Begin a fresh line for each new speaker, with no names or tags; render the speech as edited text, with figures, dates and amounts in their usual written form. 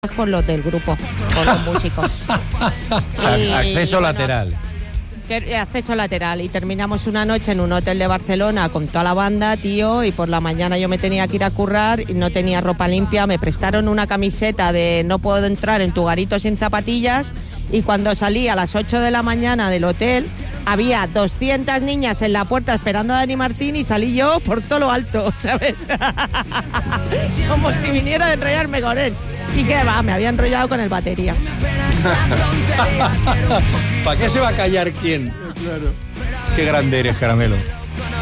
con los del grupo, con los músicos.
Acceso lateral.
Acceso lateral. Y terminamos una noche en un hotel de Barcelona con toda la banda, tío, y por la mañana yo me tenía que ir a currar y no tenía ropa limpia. Me prestaron una camiseta de no puedo entrar en tu garito sin zapatillas, y cuando salí a las 8 de la mañana del hotel había 200 niñas en la puerta esperando a Dani Martín y salí yo por todo lo alto, ¿sabes? Como si viniera a enrollarme con él. Y qué va, me había enrollado con el batería.
¿Para qué se va a callar quién? Claro. Qué grande eres, Caramelo.